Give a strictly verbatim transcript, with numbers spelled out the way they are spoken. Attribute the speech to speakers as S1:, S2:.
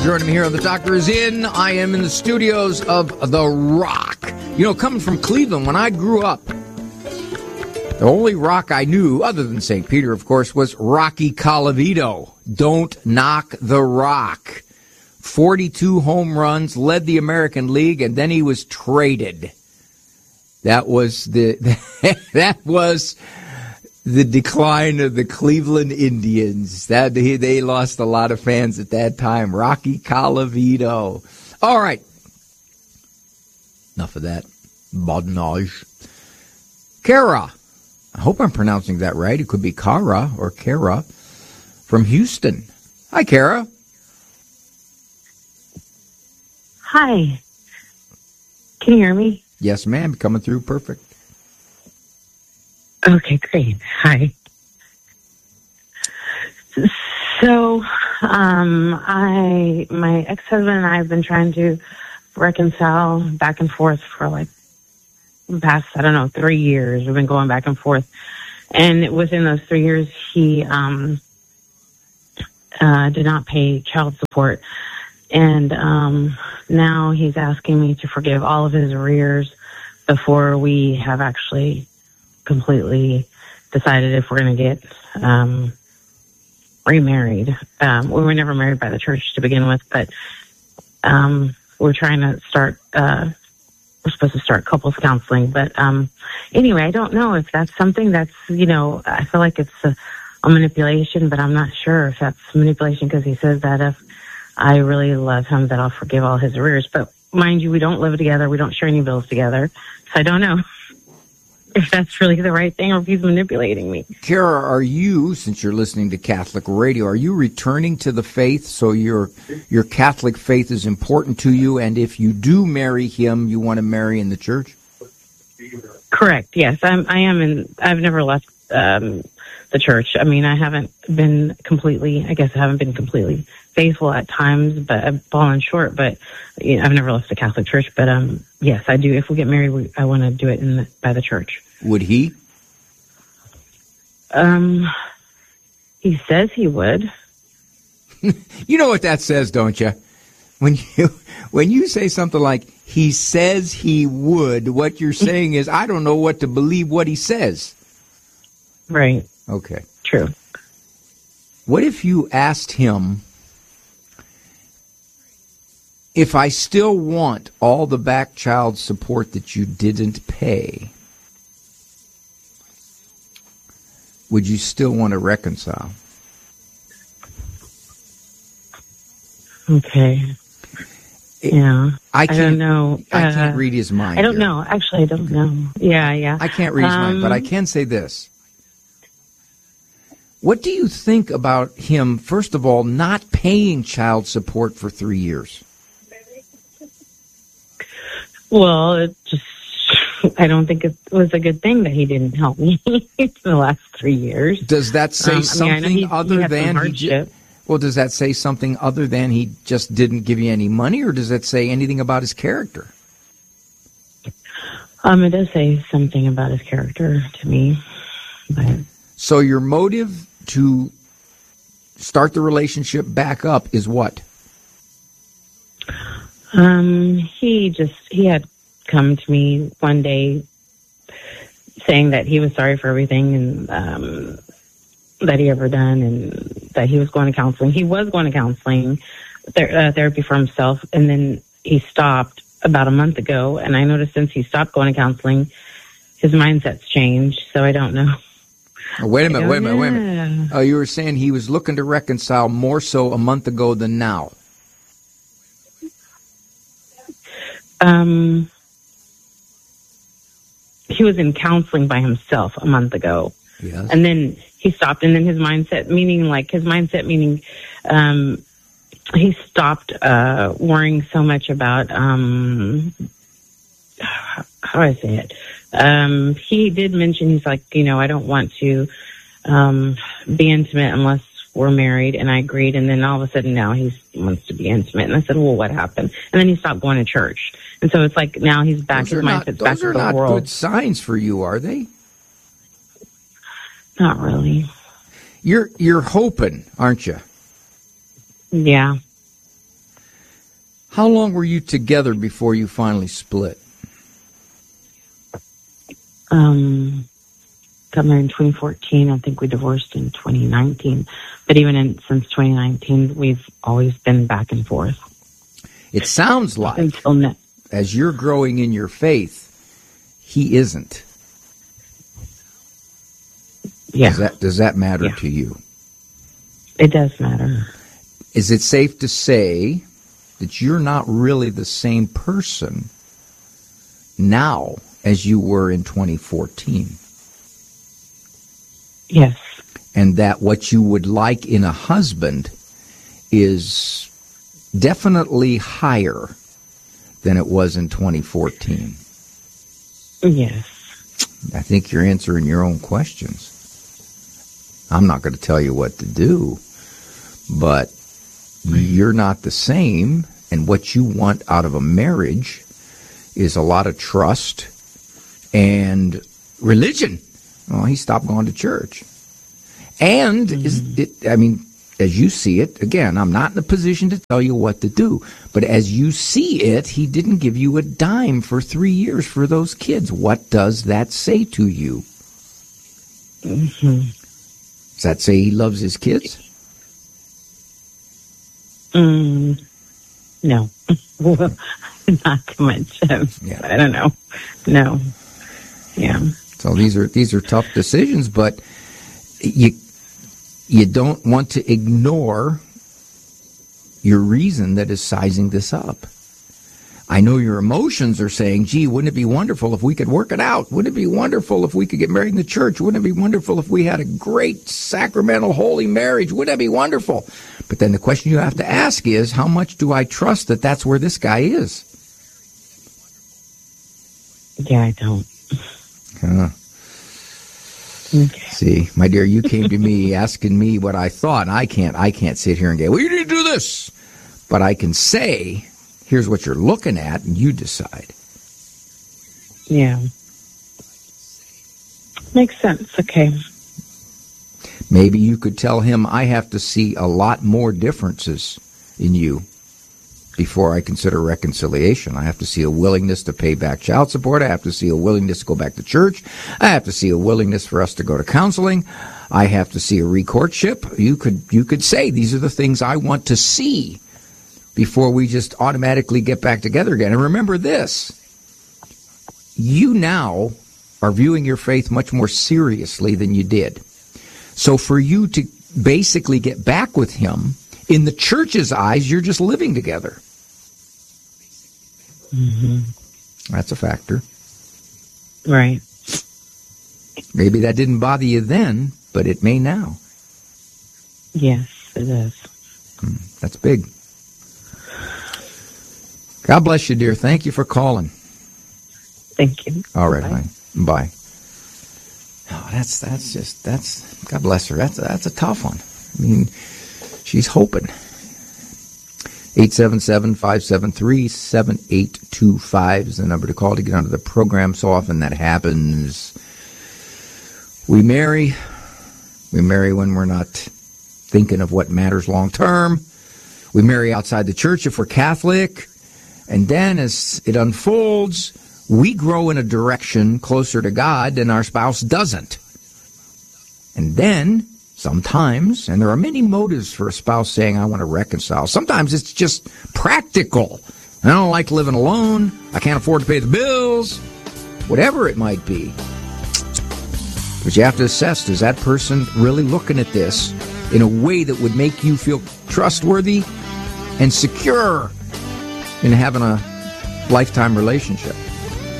S1: Joining me here on The Doctor Is In. I am in the studios of The Rock. You know, coming from Cleveland, when I grew up, the only Rock I knew, other than Saint Peter, of course, was Rocky Colavito. Don't knock the Rock. forty-two home runs, led the American League, and then he was traded. That was the that was the decline of the Cleveland Indians. That they, they lost a lot of fans at that time. Rocky Colavito. All right. Enough of that badinage. Kara. I hope I'm pronouncing that right. It could be Kara or Kara from Houston. Hi, Kara.
S2: Hi. Can you hear me?
S1: Yes, ma'am. Coming through perfect.
S2: Okay, great. Hi. So, um, I, my ex-husband and I have been trying to reconcile back and forth for like the past, I don't know, three years. We've been going back and forth. And within those three years, he, um, uh, did not pay child support. And, um, now he's asking me to forgive all of his arrears before we have actually completely decided if we're going to get um, remarried. Um, we were never married by the church to begin with, but um, we're trying to start, uh, we're supposed to start couples counseling. But um, anyway, I don't know if that's something that's, you know, I feel like it's a, a manipulation, but I'm not sure if that's manipulation because he says that if I really love him, that I'll forgive all his arrears. But mind you, we don't live together. We don't share any bills together. So I don't know if that's really the right thing or if he's manipulating me.
S1: Kara, are you, since you're listening to Catholic radio, are you returning to the faith? So your your Catholic faith is important to you, and if you do marry him, you want to marry in the church?
S2: Correct. Yes, I'm. I am. In. I've never left um, the church. I mean, I haven't been completely. I guess I haven't been completely faithful at times, but I've fallen short. But you know, I've never left the Catholic Church. But um, yes, I do. If we get married, we, I want to do it in the, by the church.
S1: Would he?
S2: Um, he says he would.
S1: You know what that says, don't you? When you when you say something like "he says he would," what you're saying is, I don't know what to believe what he says.
S2: Right.
S1: Okay.
S2: True.
S1: What if you asked him, if I still want all the back child support that you didn't pay, would you still want to reconcile?
S2: Okay. Yeah.
S1: I, can't,
S2: I don't know.
S1: I
S2: uh,
S1: can't read his mind.
S2: I don't
S1: here.
S2: know. Actually, I don't know. Yeah, yeah.
S1: I can't read his
S2: um,
S1: mind, but I can say this. What do you think about him, first of all, not paying child support for three years?
S2: Well, it just, I don't think it was a good thing that he didn't help me for the last three years.
S1: Does that say
S2: um,
S1: something
S2: I mean, I know he,
S1: other
S2: he had
S1: than
S2: some
S1: he
S2: hardship.
S1: ju- well, does that say something other than he just didn't give you any money, or does that say anything about his character?
S2: Um, it does say something about his character to me. But.
S1: So your motive to start the relationship back up is what?
S2: Um, he just, he had come to me one day saying that he was sorry for everything and um, that he ever done and that he was going to counseling. He was going to counseling, ther- uh, therapy for himself, and then he stopped about a month ago. And I noticed since he stopped going to counseling, his mindset's changed, so I don't know.
S1: Oh, wait a minute, wait a minute, wait a minute. Oh, you were saying he was looking to reconcile more so a month ago than now.
S2: Um, he was in counseling by himself a month ago.
S1: Yes.
S2: And then he stopped, and then his mindset, meaning like his mindset, meaning um, he stopped uh, worrying so much about, um, how do I say it? Um, he did mention, he's like, you know, I don't want to um, be intimate unless we're married, and I agreed. And then all of a sudden now he wants to be intimate. And I said, well, what happened? And then he stopped going to church. And so it's like now he's back,
S1: those
S2: his
S1: not,
S2: mindset's back to the
S1: not
S2: world.
S1: Those are not good signs for you, are they?
S2: Not really.
S1: You're you're hoping, aren't you?
S2: Yeah.
S1: How long were you together before you finally split?
S2: Um, got married in twenty fourteen. I think we divorced in twenty nineteen. But even in, since twenty nineteen, we've always been back and forth.
S1: It sounds like,
S2: until now,
S1: as you're growing in your faith, he isn't.
S2: Yeah.
S1: Does that, does that matter
S2: yeah.
S1: to you?
S2: It does matter.
S1: Is it safe to say that you're not really the same person now as you were in twenty fourteen?
S2: Yes.
S1: And that what you would like in a husband is definitely higher than it was in twenty fourteen?
S2: Yes.
S1: I think you're answering your own questions. I'm not going to tell you what to do, but you're not the same, and what you want out of a marriage is a lot of trust and religion. Well, he stopped going to church. And, mm-hmm. is it, I mean, as you see it, again, I'm not in a position to tell you what to do, but as you see it, he didn't give you a dime for three years for those kids. What does that say to you?
S2: Mm-hmm.
S1: Does that say he loves his kids?
S2: Mm, no. Not too much. Um, yeah. I don't know. No. Yeah.
S1: So these are these are tough decisions, but you you don't want to ignore your reason that is sizing this up. I know your emotions are saying, gee, wouldn't it be wonderful if we could work it out? Wouldn't it be wonderful if we could get married in the church? Wouldn't it be wonderful if we had a great sacramental holy marriage? Wouldn't that be wonderful? But then the question you have to ask is, how much do I trust that that's where this guy is?
S2: Yeah, I don't.
S1: Huh.
S2: Okay.
S1: See, my dear, you came to me asking me what I thought, and I can't, I can't sit here and go, well, you need to do this. But I can say, here's what you're looking at, and you decide.
S2: Yeah. Makes sense. Okay.
S1: Maybe you could tell him, I have to see a lot more differences in you before I consider reconciliation. I have to see a willingness to pay back child support. I have to see a willingness to go back to church. I have to see a willingness for us to go to counseling. I have to see a recourtship. You could, you could say, these are the things I want to see before we just automatically get back together again. And remember this, you now are viewing your faith much more seriously than you did. So for you to basically get back with him, in the church's eyes, you're just living together.
S2: Mm-hmm.
S1: That's a factor.
S2: Right.
S1: Maybe that didn't bother you then, but it may now.
S2: Yes, it does.
S1: Hmm, that's big. God bless you, dear. Thank you for calling.
S2: Thank you.
S1: All right,
S2: Bye.
S1: honey. Bye. Oh, that's that's just that's God bless her. That's that's a tough one. I mean, she's hoping. eight seven seven, five seven three, seven eight two five is the number to call to get onto the program. So often that happens. We marry. We marry when we're not thinking of what matters long term. We marry outside the church if we're Catholic. And then as it unfolds, we grow in a direction closer to God and our spouse doesn't. And then, sometimes, and there are many motives for a spouse saying, I want to reconcile. Sometimes it's just practical. I don't like living alone. I can't afford to pay the bills. Whatever it might be. But you have to assess, is that person really looking at this in a way that would make you feel trustworthy and secure in having a lifetime relationship?